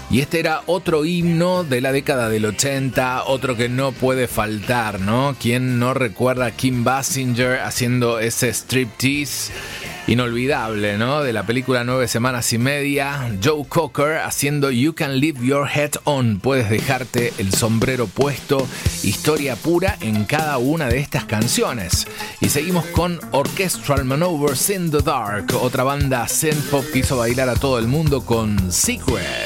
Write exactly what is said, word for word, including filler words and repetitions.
Y este era otro himno de la década del ochenta, otro que no puede faltar, ¿no? ¿Quién no recuerda a Kim Basinger haciendo ese striptease inolvidable, ¿no? De la película Nueve Semanas y Media. Joe Cocker haciendo You Can Leave Your Head On. Puedes dejarte el sombrero puesto. Historia pura en cada una de estas canciones. Y seguimos con Orchestral Maneuvers in the Dark, otra banda synth pop que hizo bailar a todo el mundo con Secret.